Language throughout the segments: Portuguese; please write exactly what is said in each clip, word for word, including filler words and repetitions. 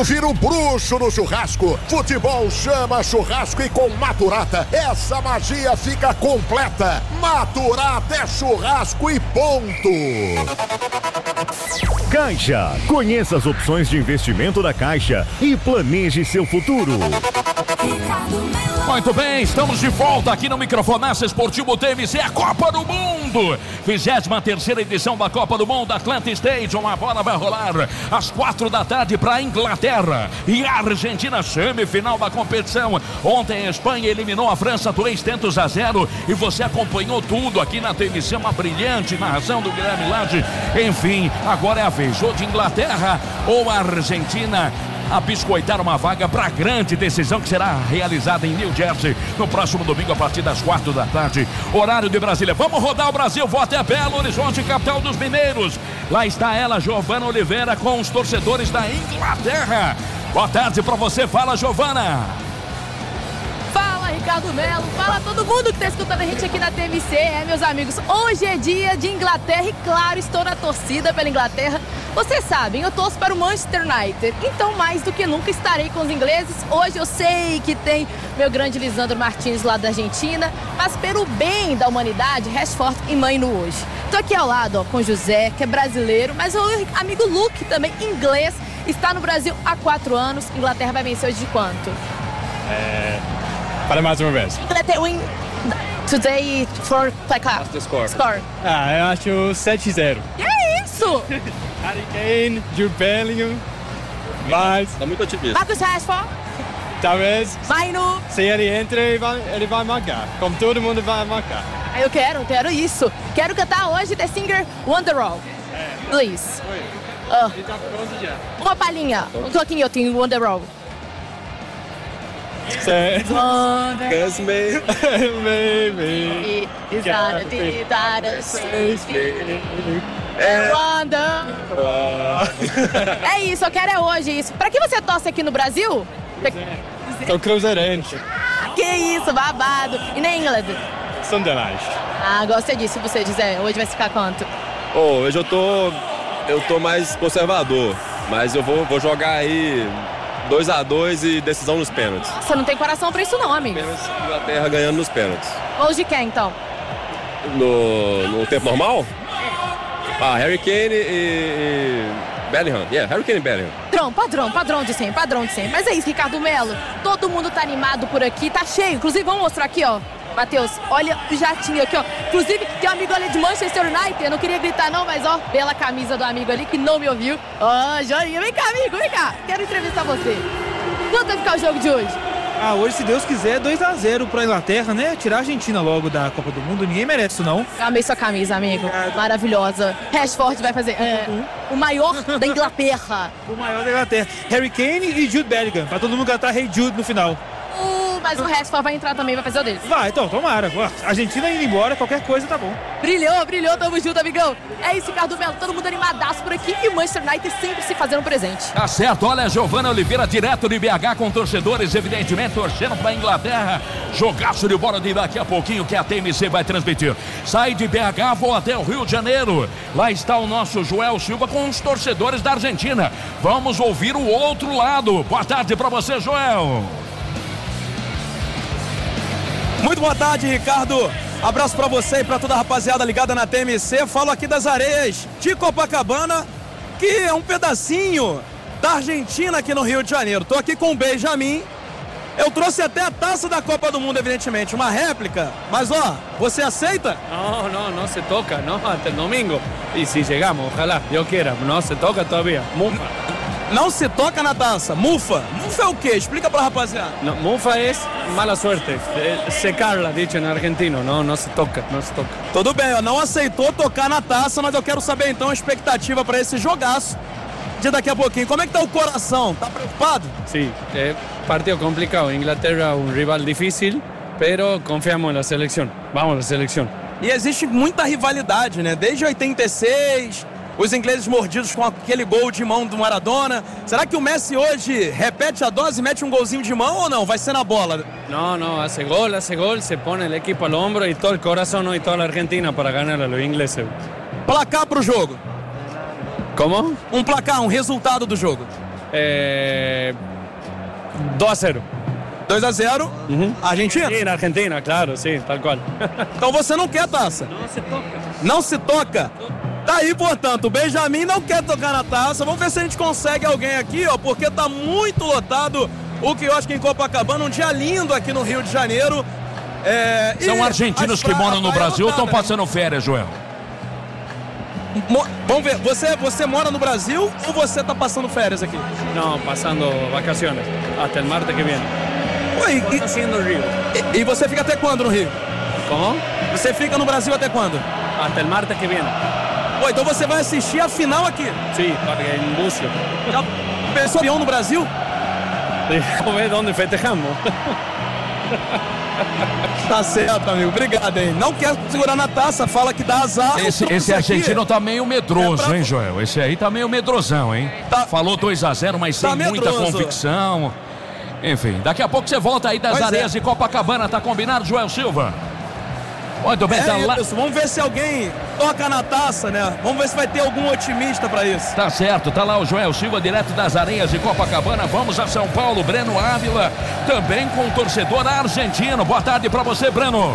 mundo vira um bruxo no churrasco. Futebol chama churrasco e com Maturata essa magia fica completa. Maturata é churrasco e ponto. Caixa. Conheça as opções de investimento da Caixa e planeje seu futuro. Muito bem, estamos de volta aqui no Microfonaça Esportivo T M C, a Copa do Mundo. vigésima terceira edição da Copa do Mundo, Atlanta Stadium. A bola vai rolar às quatro da tarde para a Inglaterra e a Argentina, semifinal da competição. Ontem a Espanha eliminou a França três tentos a zero e você acompanhou tudo aqui na T M C, uma brilhante narração do Guilherme Lage. Enfim, agora é a vez ou de Inglaterra ou a Argentina a biscoitar uma vaga para a grande decisão que será realizada em New Jersey no próximo domingo a partir das quatro da tarde, horário de Brasília. Vamos rodar o Brasil, vou até Belo Horizonte, capital dos mineiros. Lá está ela, Giovana Oliveira, com os torcedores da Inglaterra. Boa tarde para você, fala Giovana. Fala Ricardo Melo, fala todo mundo que está escutando a gente aqui na T M C. É, meus amigos, hoje é dia de Inglaterra e claro, estou na torcida pela Inglaterra. Vocês sabem, eu torço para o Manchester United, então mais do que nunca estarei com os ingleses. Hoje eu sei que tem meu grande Lisandro Martins lá da Argentina, mas pelo bem da humanidade, Rashford e Mainu hoje. Tô aqui ao lado ó, com o José, que é brasileiro, mas o amigo Luke, também inglês, está no Brasil há quatro anos. Inglaterra vai vencer hoje de quanto? É... Fala mais uma vez. Inglaterra win today for placar. Score. Score. Ah, eu acho sete a zero. Que é isso? Harry Kane, Jude Bellingham, mas... Tá muito otimista. Marcus Rashford. Talvez, Mainu. se ele entra, ele vai, ele vai marcar. Como todo mundo vai marcar. Eu quero, quero isso. Quero cantar hoje The Singer Wonderwall. É. Please. Oi. Uh, Ele tá pronto já. uma palhinha, um toquinho eu tenho Wonderwall. Certo. Wonder. Cause me, Baby. Is that a bit that a safe é, wonder? É isso, eu quero é hoje isso. Pra que você torce aqui no Brasil? Sou cruzeirense. Que isso, babado. E na England? Sunderland. Ah, gostei disso, você dizer. Hoje vai ficar quanto? oh, hoje eu tô, eu tô mais conservador, mas eu vou, vou jogar aí dois a dois e decisão nos pênaltis. Você não tem coração pra isso não, amigo. Pênaltis, Inglaterra ganhando nos pênaltis. Gols de quem, então? No, no tempo normal? Ah, Harry Kane e, e Bellingham. Yeah, Harry Kane e Bellingham. Padrão, padrão, padrão de sempre, padrão de sempre. Mas é isso, Ricardo Melo. Todo mundo tá animado por aqui, tá cheio. Inclusive, vamos mostrar aqui, ó. Matheus, olha o jatinho aqui, ó. Inclusive, tem um amigo ali de Manchester United. Eu não queria gritar não, mas ó, pela camisa do amigo ali que não me ouviu. Ó, oh, Jorinha, vem cá, amigo, vem cá. Quero entrevistar você. Quanto vai ficar o jogo de hoje? Ah, hoje, se Deus quiser, dois a zero pra Inglaterra, né? Tirar a Argentina logo da Copa do Mundo, ninguém merece isso, não. Eu amei sua camisa, amigo. Maravilhosa. Rashford vai fazer é, o maior da Inglaterra. O maior da Inglaterra. Harry Kane e Jude Bellingham, pra todo mundo cantar Hey Jude no final. Uh, mas o Rashford vai entrar também, vai fazer o dele. Vai, então, tomara. A Argentina indo embora, qualquer coisa tá bom. Brilhou, brilhou, tamo junto, amigão. É isso, Ricardo Melo, todo mundo animadaço por aqui e o Manchester United sempre se fazendo presente. Tá certo, olha a Giovana Oliveira direto de B H com torcedores, evidentemente, torcendo pra Inglaterra. Jogaço de bola de daqui a pouquinho que a T M C vai transmitir. Sai de B H, vou até o Rio de Janeiro. Lá está o nosso Joel Silva com os torcedores da Argentina. Vamos ouvir o outro lado. Boa tarde pra você, Joel. Muito boa tarde, Ricardo. Abraço pra você e pra toda a rapaziada ligada na T M C. Falo aqui das areias de Copacabana, que é um pedacinho da Argentina aqui no Rio de Janeiro. Tô aqui com o Benjamin. Eu trouxe até a taça da Copa do Mundo, evidentemente, uma réplica. Mas ó, você aceita? No, no, no se toca, no, hasta el domingo. Y si llegamos, ojalá, Dios quiera, no se toca todavía. Mufa. Não se toca na taça. Mufa. Mufa é o quê? Explica pra rapaziada. No, mufa es mala suerte. Eh, secarla, dicho en argentino. No, no se toca, no se toca. Tudo bem, ó, não aceitou tocar na taça, mas eu quero saber então a expectativa pra esse jogaço de daqui a pouquinho. Como é que tá o coração? Tá preocupado? Sí, eh, partido complicado. Inglaterra un rival difícil, pero confiamos en la selección. Vamos a la selección. E existe muita rivalidade, né? Desde oitenta e seis, os ingleses mordidos com aquele gol de mão do Maradona. Será que o Messi hoje repete a dose e mete um golzinho de mão ou não? Vai ser na bola? No, no, hace gol, hace gol, se pone el equipo al hombro y todo el corazón y toda la Argentina para ganar a los ingleses. Placar pro jogo. ¿Cómo? Um placar, um resultado do jogo. Eh, É... dois a zero. dois a zero, Uhum. Argentina? Sim, na Argentina, claro, sim, tal qual. Então você não quer taça? Não se toca. Não se toca? Tá aí, portanto, o Benjamin não quer tocar na taça. Vamos ver se a gente consegue alguém aqui, ó, porque tá muito lotado o quiosque em Copacabana, um dia lindo aqui no Rio de Janeiro. É, São argentinos que moram no Brasil ou estão passando férias, Joel? Mo- Vamos ver, você, você mora no Brasil ou você tá passando férias aqui? No, pasando vacaciones. Hasta el martes que viene. Oi, Está haciendo el Río. e, e você fica até quando no Rio? ¿Cómo? Você fica no Brasil até quando? Hasta el martes que viene. Pô, então você vai assistir a final aqui. Sí, porque en Bucio. Já pensou campeão no Brasil? Vamos ver onde festejamos. Tá certo, amigo. Obrigado, hein? Não quer segurar na taça, fala que dá azar. Esse, esse argentino tá meio medroso, É pra- hein, Joel? Esse aí tá meio medrosão, hein? Tá- Falou dois a zero, mas Tá sem muita medroso. convicção. Enfim, daqui a pouco você volta aí das Pois areias é. de Copacabana, tá combinado, Joel Silva? Muito bem, tá É lá. isso, vamos ver se alguém toca na taça, né? Vamos ver se vai ter algum otimista pra isso. Tá certo, tá lá o Joel Silva, direto das areias de Copacabana. Vamos a São Paulo, Breno Ávila, também com o torcedor argentino. Boa tarde pra você, Breno.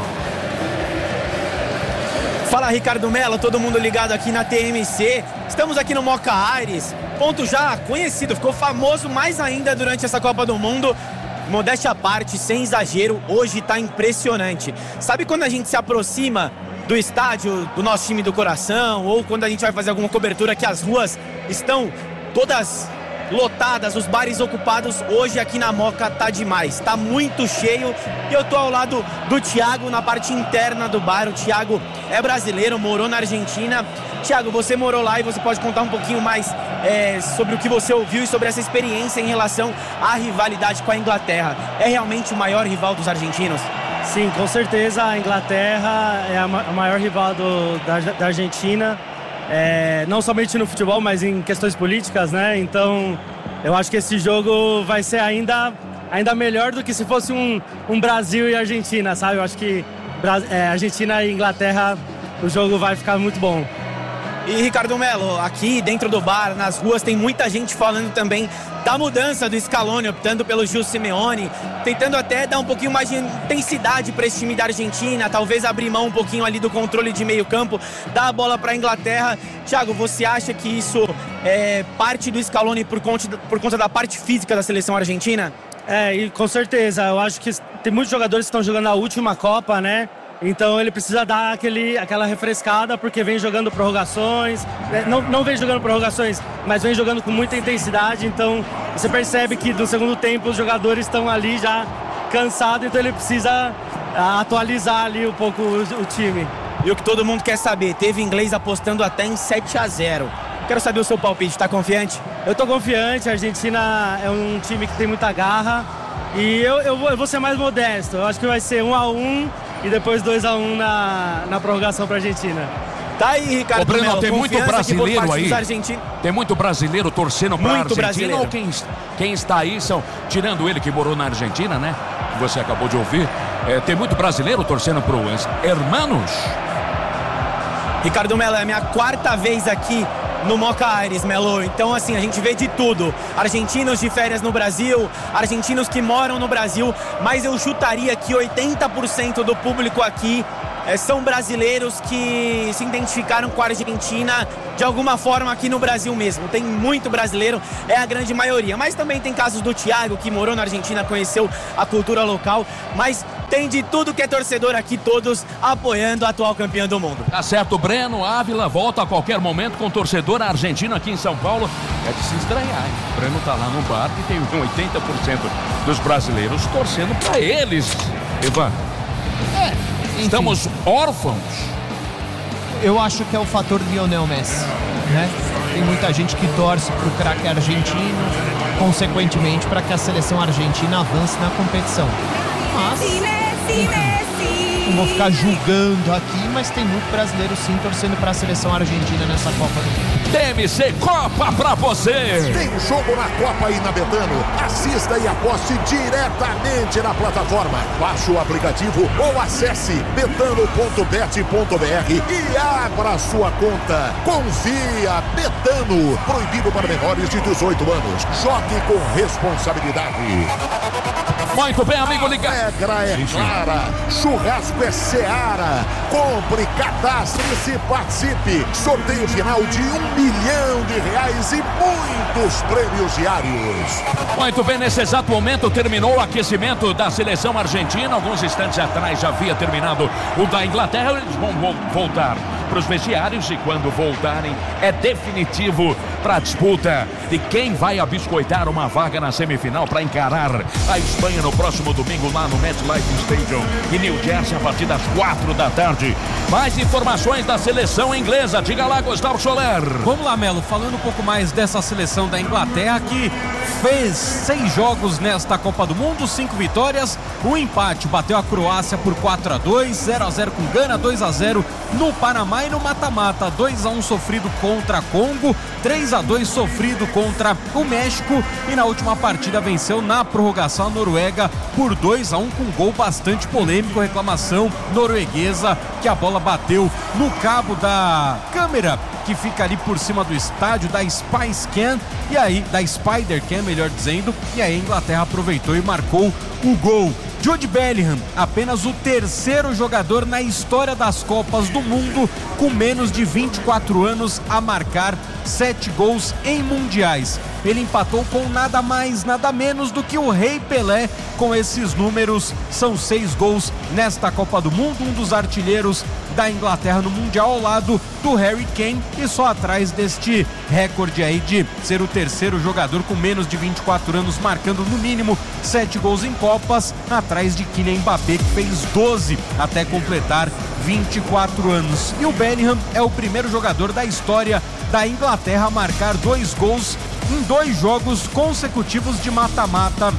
Fala, Ricardo Mello, todo mundo ligado aqui na T M C. Estamos aqui no Moca Aires, ponto já conhecido, ficou famoso mais ainda durante essa Copa do Mundo. Modéstia à parte, sem exagero, hoje tá impressionante. Sabe quando a gente se aproxima do estádio do nosso time do coração, ou quando a gente vai fazer alguma cobertura que as ruas estão todas lotadas, os bares ocupados? Hoje aqui na Moca tá demais, tá muito cheio. E eu tô ao lado do Thiago na parte interna do bar. O Thiago é brasileiro, morou na Argentina. Thiago, você morou lá e você pode contar um pouquinho mais é, sobre o que você ouviu e sobre essa experiência em relação à rivalidade com a Inglaterra. É realmente o maior rival dos argentinos? Sim, com certeza a Inglaterra é a, ma a maior rival do, da, da Argentina, é, não somente no futebol, mas em questões políticas, né? Então, eu acho que esse jogo vai ser ainda, ainda melhor do que se fosse um, um Brasil e Argentina, sabe? Eu acho que é, Argentina e Inglaterra, o jogo vai ficar muito bom. E Ricardo Mello, aqui dentro do bar, nas ruas, tem muita gente falando também da mudança do Scaloni, optando pelo Gil Simeone, tentando até dar um pouquinho mais de intensidade para esse time da Argentina, talvez abrir mão um pouquinho ali do controle de meio campo, dar a bola para a Inglaterra. Thiago, você acha que isso é parte do Scaloni por conta, por conta da parte física da seleção argentina? É, e com certeza, eu acho que tem muitos jogadores que estão jogando a última Copa, né? Então ele precisa dar aquele, aquela refrescada, porque vem jogando prorrogações, né? não, não vem jogando prorrogações, mas vem jogando com muita intensidade. Então você percebe que no segundo tempo os jogadores estão ali já cansados, então ele precisa atualizar ali um pouco o, o time. E o que todo mundo quer saber, teve inglês apostando até em sete a zero. Quero saber o seu palpite, tá confiante? Eu tô confiante, a Argentina é um time que tem muita garra e eu, eu, vou, eu vou ser mais modesto. Eu acho que vai ser um a um e depois dois a um na, na prorrogação para a Argentina. Tá aí, Ricardo. Ô, Breno, Mello, tem muito brasileiro aí. Tem muito brasileiro torcendo para a Argentina. Brasileiro. Ou quem, quem está aí são, tirando ele que morou na Argentina, né? Que você acabou de ouvir. É, tem muito brasileiro torcendo para os hermanos. Ricardo Mello, é a minha quarta vez aqui no Moca Aires, Melo. Então, assim, a gente vê de tudo. Argentinos de férias no Brasil, argentinos que moram no Brasil, mas eu chutaria que oitenta por cento do público aqui é, são brasileiros que se identificaram com a Argentina de alguma forma aqui no Brasil mesmo. Tem muito brasileiro, é a grande maioria. Mas também tem casos do Thiago, que morou na Argentina, conheceu a cultura local, mas tem de tudo que é torcedor aqui, todos apoiando a atual campeã do mundo. Tá certo, Breno Ávila volta a qualquer momento com torcedor argentino aqui em São Paulo. É de se estranhar, hein? O Breno tá lá no bar e tem oitenta por cento dos brasileiros torcendo pra eles. Ivan, É, estamos órfãos. Eu acho que é o fator Lionel Messi, né? Tem muita gente que torce pro craque argentino, consequentemente para que a seleção argentina avance na competição. Mas, enfim, Não vou ficar julgando aqui, mas tem muito brasileiro sim torcendo para a seleção argentina nessa Copa do Mundo. T M C Copa pra você. Tem jogo na Copa aí na Betano. Assista e aposte diretamente na plataforma. Baixe o aplicativo ou acesse betano ponto bet ponto br e abra sua conta. Confia, Betano. Proibido para menores de dezoito anos. Jogue com responsabilidade. Muito bem, amigo ligado. A regra é clara. Churrasco é Seara. Compre, cadastre-se e participe. Sorteio final de um milhão de reais e muitos prêmios diários. Muito bem, nesse exato momento terminou o aquecimento da seleção argentina. Alguns instantes atrás já havia terminado o da Inglaterra. Eles vão voltar para os vestiários e quando voltarem é definitivo para a disputa de quem vai abiscoitar uma vaga na semifinal para encarar a Espanha no próximo domingo lá no MetLife Stadium em New Jersey a partir das quatro da tarde. Mais informações da seleção inglesa. Diga lá, Gustavo Soler. Vamos lá, Melo, falando um pouco mais dessa seleção da Inglaterra que fez seis jogos nesta Copa do Mundo, cinco vitórias, um empate, bateu a Croácia por quatro a dois, zero a zero com Gana, dois a zero no Panamá e no mata-mata, dois a um sofrido contra Congo, três a dois sofrido contra o México e na última partida venceu na prorrogação a Noruega por dois a um com um gol bastante polêmico, reclamação norueguesa que a bola bateu no cabo da câmera que fica ali por cima do estádio da Spice Cam e aí, da Spider Cam, melhor dizendo, e aí a Inglaterra aproveitou e marcou o gol. Jude Bellingham, apenas o terceiro jogador na história das Copas do Mundo com menos de vinte e quatro anos a marcar sete gols em mundiais. Ele empatou com nada mais, nada menos do que o Rei Pelé com esses números. São seis gols nesta Copa do Mundo, um dos artilheiros da Inglaterra no Mundial ao lado do Harry Kane e só atrás deste recorde aí de ser o terceiro jogador com menos de vinte e quatro anos marcando no mínimo sete gols em Copas, atrás de Kylian Mbappé que fez doze até completar vinte e quatro anos. E o Bellingham é o primeiro jogador da história da Inglaterra a marcar dois gols em dois jogos consecutivos de mata-mata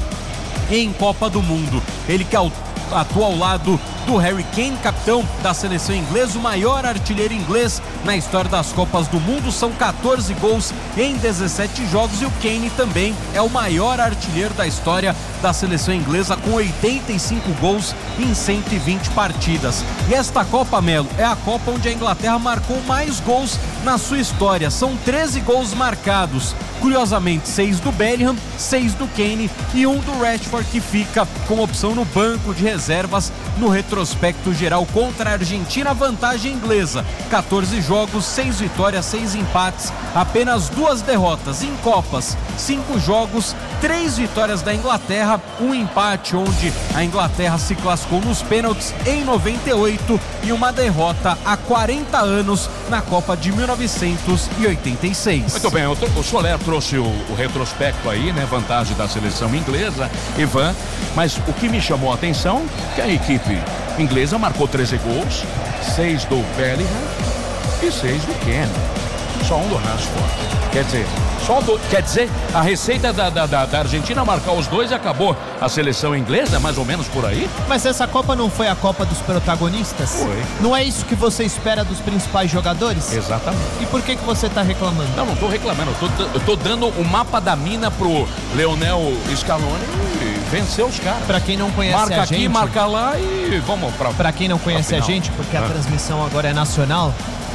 em Copa do Mundo. Ele que atua ao lado do Harry Kane, capitão da seleção inglesa, o maior artilheiro inglês na história das Copas do Mundo, são quatorze gols em dezessete jogos e o Kane também é o maior artilheiro da história da seleção inglesa com oitenta e cinco gols em cento e vinte partidas. E esta Copa, Melo, é a Copa onde a Inglaterra marcou mais gols na sua história, são treze gols marcados, curiosamente seis do Bellingham, seis do Kane e um do Rashford que fica com opção no banco de reservas no retrospecto geral contra a Argentina, vantagem inglesa, quatorze jogos, seis vitórias, seis empates, apenas duas derrotas em Copas, cinco jogos, três vitórias da Inglaterra, um empate onde a Inglaterra se classificou nos pênaltis em noventa e oito e uma derrota há quarenta anos na Copa de mil novecentos e oitenta e seis. Muito bem, o Soler trouxe o, o retrospecto aí, né, vantagem da seleção inglesa, Ivan, mas o que me chamou a atenção é que a equipe inglesa marcou treze gols, seis do Bellingham e seis do Kane, só um do Rashford. Quer dizer, só do, quer dizer, a receita da, da, da, da Argentina marcar os dois e acabou a seleção inglesa, mais ou menos por aí. Mas essa Copa não foi a Copa dos protagonistas? Foi. Não é isso que você espera dos principais jogadores? Exatamente. E por que que você tá reclamando? Não, não tô reclamando, eu tô, eu tô dando o mapa da mina pro Leonel Scaloni e vencer os caras. Pra quem não conhece marca a gente... aqui, marca lá e vamos pra... Pra quem não conhece a gente, porque a ah. transmissão agora é nacional,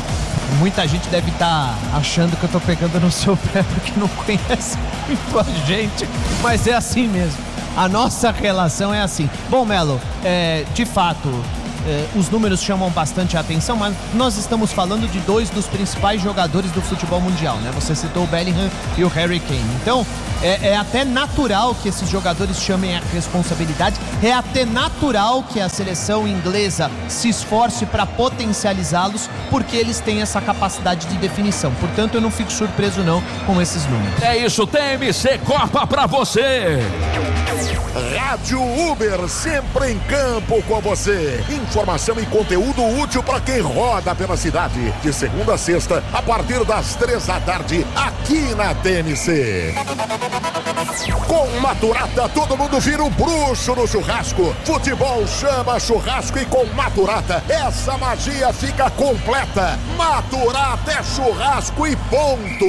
muita gente deve estar tá achando que eu tô pegando no seu pé porque não conhece muito a gente, mas é assim mesmo. A nossa relação é assim. Bom, Melo, é, de fato, é, os números chamam bastante a atenção, mas nós estamos falando de dois dos principais jogadores do futebol mundial, né? Você citou o Bellingham e o Harry Kane. Então, é, é até natural que esses jogadores chamem a responsabilidade, é até natural que a seleção inglesa se esforce para potencializá-los, porque eles têm essa capacidade de definição. Portanto, eu não fico surpreso não com esses números. É isso, T M C Copa pra você! Rádio Uber, sempre em campo com você. Informação e conteúdo útil para quem roda pela cidade. De segunda a sexta, a partir das três da tarde, aqui na T M C. Com Maturata, todo mundo vira um bruxo no churrasco. Futebol chama churrasco e com Maturata, essa magia fica completa. Maturata é churrasco e ponto.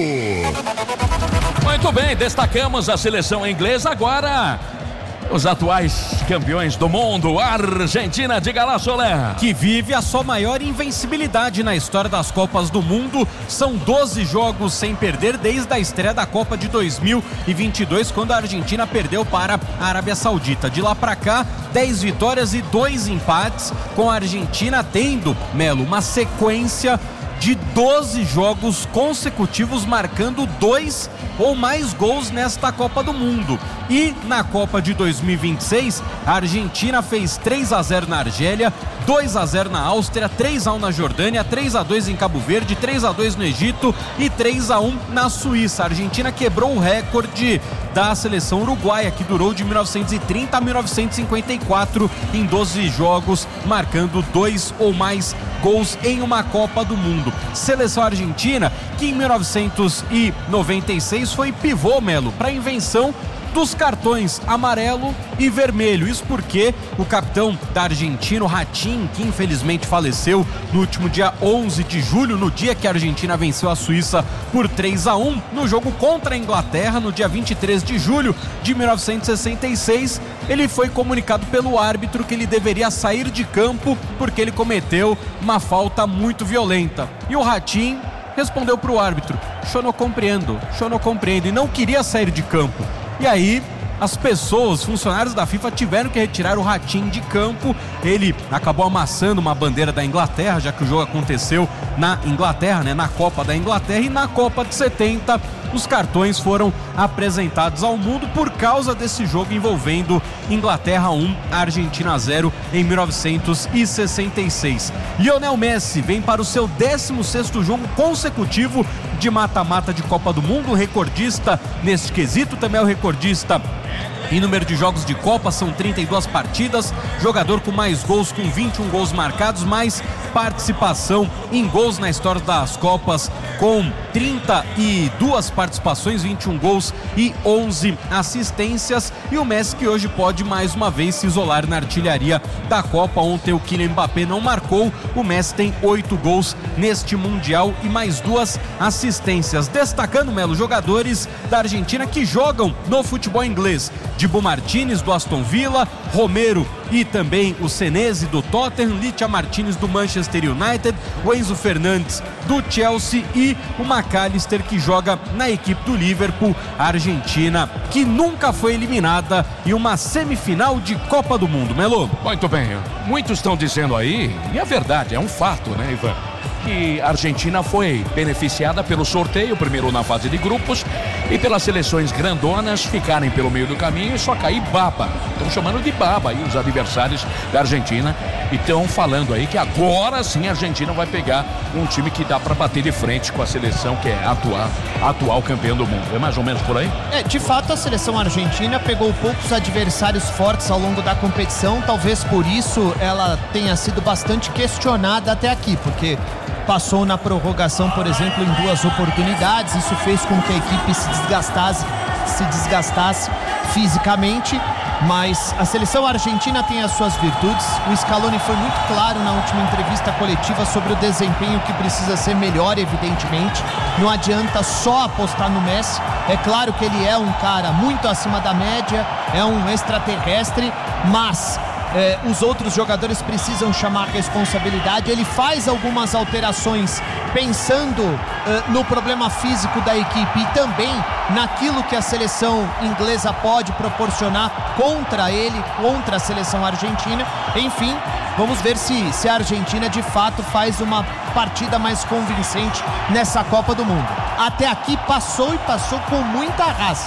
Muito bem, destacamos a seleção inglesa. Agora, os atuais campeões do mundo, a Argentina. Diga lá, Solé. Que vive a sua maior invencibilidade na história das Copas do Mundo. São doze jogos sem perder desde a estreia da Copa de dois mil e vinte e dois, quando a Argentina perdeu para a Arábia Saudita. De lá para cá, dez vitórias e dois empates, com a Argentina tendo, Melo, uma sequência de doze jogos consecutivos marcando dois ou mais gols nesta Copa do Mundo. E na Copa de dois mil e vinte e seis, a Argentina fez três a zero na Argélia, dois a zero na Áustria, três a um na Jordânia, três a dois em Cabo Verde, três a dois no Egito e três a um na Suíça. A Argentina quebrou o recorde da seleção uruguaia, que durou de mil novecentos e trinta a mil novecentos e cinquenta e quatro em doze jogos, marcando dois ou mais gols em uma Copa do Mundo. Seleção argentina que em mil novecentos e noventa e seis foi pivô, Melo, para a invenção dos cartões amarelo e vermelho. Isso porque o capitão da Argentina, o Ratín, que infelizmente faleceu no último dia onze de julho, no dia que a Argentina venceu a Suíça por três a um, no jogo contra a Inglaterra, no dia vinte e três de julho de mil novecentos e sessenta e seis, ele foi comunicado pelo árbitro que ele deveria sair de campo porque ele cometeu uma falta muito violenta. E o Ratín respondeu para o árbitro: "Eu não compreendo, eu não compreendo", e não queria sair de campo. E aí, as pessoas, funcionários da FIFA, tiveram que retirar o Ratín de campo. Ele acabou amassando uma bandeira da Inglaterra, já que o jogo aconteceu na Inglaterra, né, na Copa da Inglaterra. E na Copa de setenta, os cartões foram apresentados ao mundo por causa desse jogo envolvendo Inglaterra um, Argentina zero, em mil novecentos e sessenta e seis. Lionel Messi vem para o seu décimo sexto jogo consecutivo de mata-mata de Copa do Mundo, recordista neste quesito, também é o recordista em número de jogos de Copa, são trinta e duas partidas, jogador com mais gols, com vinte e um gols marcados, mais participação em gols na história das Copas, com trinta e duas participações, vinte e um gols e onze assistências. E o Messi, que hoje pode mais uma vez se isolar na artilharia da Copa. Ontem o Kylian Mbappé não marcou, o Messi tem oito gols neste Mundial e mais duas assistências. Destacando, Melo, jogadores da Argentina que jogam no futebol inglês: Dibu Martínez do Aston Villa, Romero e também o Senesi do Tottenham, Licha Martínez do Manchester United, o Enzo Fernandes do Chelsea e o McAllister, que joga na equipe do Liverpool. A Argentina, que nunca foi eliminada em uma semifinal de Copa do Mundo. Melo. Muito bem, muitos estão dizendo aí, e é verdade, é um fato, né, Ivan, que a Argentina foi beneficiada pelo sorteio, primeiro na fase de grupos, e pelas seleções grandonas ficarem pelo meio do caminho e só cair baba. Estão chamando de baba aí os adversários da Argentina, e estão falando aí que agora sim a Argentina vai pegar um time que dá para bater de frente com a seleção que é atual, atual campeão do mundo. É mais ou menos por aí? É, de fato a seleção argentina pegou poucos adversários fortes ao longo da competição, talvez por isso ela tenha sido bastante questionada até aqui, porque passou na prorrogação, por exemplo, em duas oportunidades. Isso fez com que a equipe se desgastasse, se desgastasse fisicamente, mas a seleção argentina tem as suas virtudes. O Scaloni foi muito claro na última entrevista coletiva sobre o desempenho que precisa ser melhor, evidentemente. Não adianta só apostar no Messi. É claro que ele é um cara muito acima da média, é um extraterrestre, mas É, os outros jogadores precisam chamar responsabilidade. Ele faz algumas alterações pensando uh, no problema físico da equipe e também naquilo que a seleção inglesa pode proporcionar contra ele, contra a seleção argentina. Enfim, vamos ver se, se a Argentina de fato faz uma partida mais convincente nessa Copa do Mundo. Até aqui passou e passou com muita raça.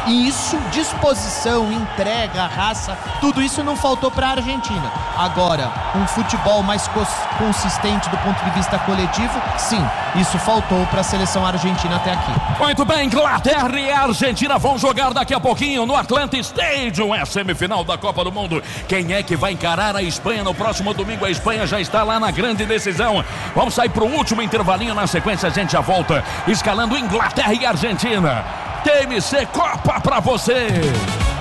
E isso, disposição, entrega, raça, tudo isso não faltou para a Argentina. Agora, um futebol mais consistente do ponto de vista coletivo, sim, isso faltou para a seleção argentina até aqui. Muito bem, Inglaterra e Argentina vão jogar daqui a pouquinho no Atlanta Stadium, é a semifinal da Copa do Mundo. Quem é que vai encarar a Espanha no próximo domingo? A Espanha já está lá na grande decisão. Vamos sair para o último intervalinho, na sequência a gente já volta escalando Inglaterra e Argentina. T M C Copa pra você.